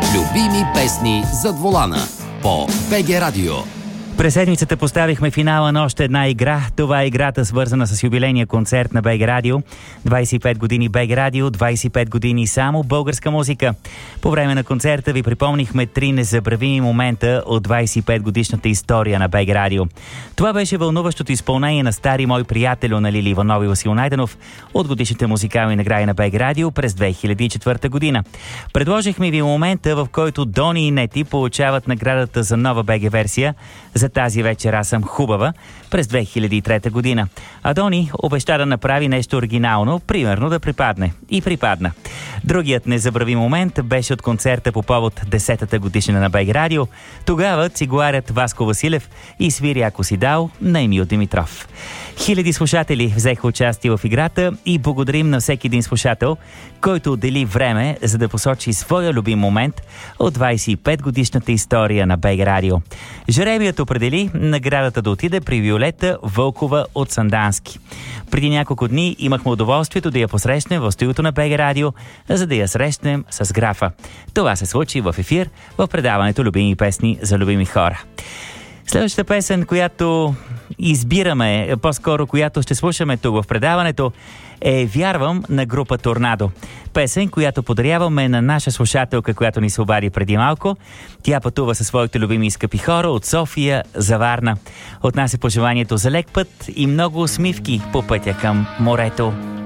Любими песни зад волана по БГ Радио. През седмицата поставихме финала на още една игра. Това е играта, свързана с юбилейния концерт на БГ Радио. 25 години БГ Радио, 25 години само българска музика. По време на концерта ви припомнихме 3 незабравими момента от 25 годишната история на БГ Радио. Това беше вълнуващото изпълнение на стари мой приятел на Лили Иванов и Васил Найденов от годишните музикални награди на БГ Радио през 2004 година. Предложихме ви момента, в който Дони и Нети получават наградата за нова БГ версия за тази вечер аз съм хубава през 2003 година. А Дони обеща да направи нещо оригинално, примерно да припадне. И припадна. Другият незабравим момент беше от концерта по повод 10-та годишнина на БГ Радио. Тогава цигуарят Васко Василев и свири Ако си дал на Емил Димитров. Хиляди слушатели взеха участие в играта и благодарим на всеки един слушател, който отдели време, за да посочи своя любим момент от 25 годишната история на БГ Радио. Жребият определи наградата да отиде при Виолета Вълкова от Сандански. Преди няколко дни имахме удоволствието да я посрещнем в студиото на БГ Радио, за да я срещнем с графа. Това се случи в ефир в предаването Любими песни за любими хора. Следващата песен, която избираме, по-скоро която ще слушаме тук в предаването, е "Вярвам" на група Торнадо. Песен, която подаряваме на наша слушателка, която ни се обади преди малко. Тя пътува със своите любими и скъпи хора от София за Варна. Отнася пожеланието за лек път и много усмивки по пътя към морето.